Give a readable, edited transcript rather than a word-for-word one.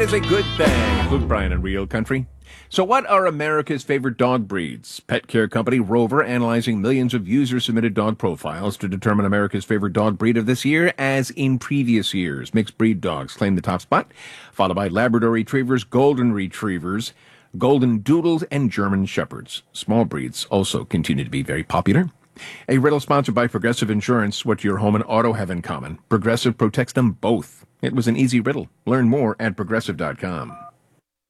is a good thing. Luke Bryan in Real Country. So what are America's favorite dog breeds? Pet care company Rover analyzing millions of user-submitted dog profiles to determine America's favorite dog breed of this year. As in previous years, mixed breed dogs claim the top spot, followed by Labrador Retrievers, Golden Retrievers, Golden Doodles, and German Shepherds. Small breeds also continue to be very popular. A riddle sponsored by Progressive Insurance. What do your home and auto have in common? Progressive protects them both. It was an easy riddle. Learn more at Progressive.com.